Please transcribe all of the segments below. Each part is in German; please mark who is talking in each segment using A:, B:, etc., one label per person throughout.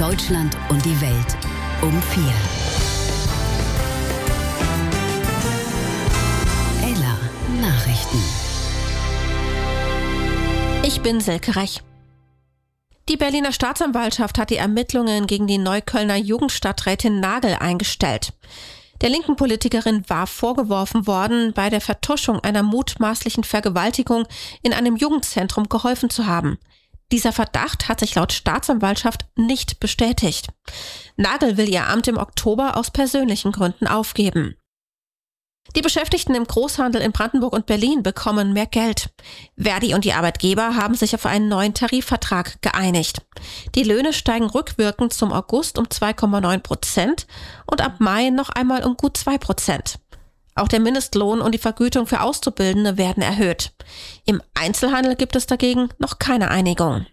A: Deutschland und die Welt um 4. Ella Nachrichten.
B: Ich bin Silke Rech. Die Berliner Staatsanwaltschaft hat die Ermittlungen gegen die Neuköllner Jugendstadträtin Nagel eingestellt. Der linken Politikerin war vorgeworfen worden, bei der Vertuschung einer mutmaßlichen Vergewaltigung in einem Jugendzentrum geholfen zu haben. Dieser Verdacht hat sich laut Staatsanwaltschaft nicht bestätigt. Nagel will ihr Amt im Oktober aus persönlichen Gründen aufgeben. Die Beschäftigten im Großhandel in Brandenburg und Berlin bekommen mehr Geld. Verdi und die Arbeitgeber haben sich auf einen neuen Tarifvertrag geeinigt. Die Löhne steigen rückwirkend zum August um 2,9% und ab Mai noch einmal um gut 2%. Auch der Mindestlohn und die Vergütung für Auszubildende werden erhöht. Im Einzelhandel gibt es dagegen noch keine Einigung.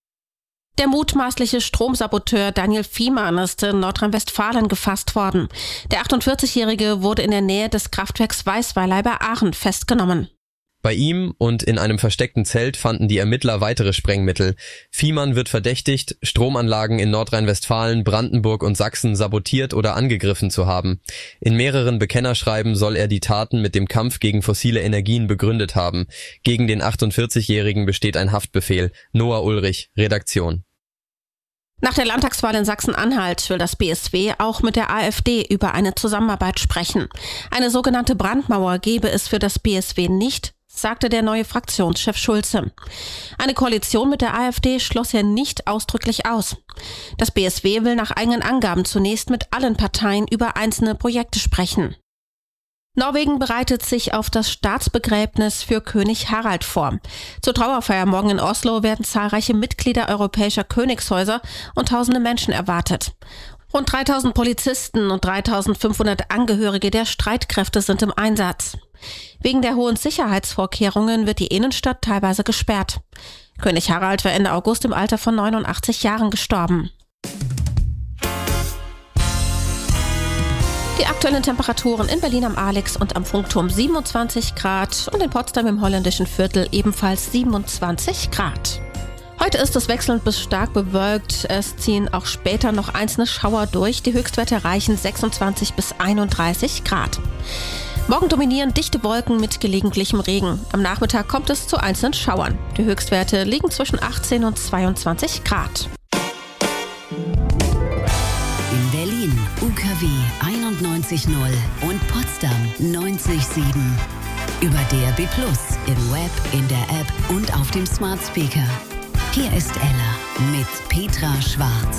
B: Der mutmaßliche Stromsaboteur Daniel Fiemann ist in Nordrhein-Westfalen gefasst worden. Der 48-Jährige wurde in der Nähe des Kraftwerks Weißweiler bei Aachen festgenommen.
C: Bei ihm und in einem versteckten Zelt fanden die Ermittler weitere Sprengmittel. Fiemann wird verdächtigt, Stromanlagen in Nordrhein-Westfalen, Brandenburg und Sachsen sabotiert oder angegriffen zu haben. In mehreren Bekennerschreiben soll er die Taten mit dem Kampf gegen fossile Energien begründet haben. Gegen den 48-Jährigen besteht ein Haftbefehl. Noah Ulrich, Redaktion.
B: Nach der Landtagswahl in Sachsen-Anhalt will das BSW auch mit der AfD über eine Zusammenarbeit sprechen. Eine sogenannte Brandmauer gebe es für das BSW nicht, sagte der neue Fraktionschef Schulze. Eine Koalition mit der AfD schloss er nicht ausdrücklich aus. Das BSW will nach eigenen Angaben zunächst mit allen Parteien über einzelne Projekte sprechen. Norwegen bereitet sich auf das Staatsbegräbnis für König Harald vor. Zur Trauerfeier morgen in Oslo werden zahlreiche Mitglieder europäischer Königshäuser und tausende Menschen erwartet. Rund 3000 Polizisten und 3500 Angehörige der Streitkräfte sind im Einsatz. Wegen der hohen Sicherheitsvorkehrungen wird die Innenstadt teilweise gesperrt. König Harald war Ende August im Alter von 89 Jahren gestorben. Die aktuellen Temperaturen in Berlin am Alex und am Funkturm 27 Grad und in Potsdam im holländischen Viertel ebenfalls 27 Grad. Heute ist es wechselnd bis stark bewölkt. Es ziehen auch später noch einzelne Schauer durch. Die Höchstwerte erreichen 26 bis 31 Grad. Morgen dominieren dichte Wolken mit gelegentlichem Regen. Am Nachmittag kommt es zu einzelnen Schauern. Die Höchstwerte liegen zwischen 18 und 22 Grad.
A: In Berlin UKW 91.0 und Potsdam 90.7. Über DAB+, im Web, in der App und auf dem Smart Speaker. Hier ist Ella mit Petra Schwarz.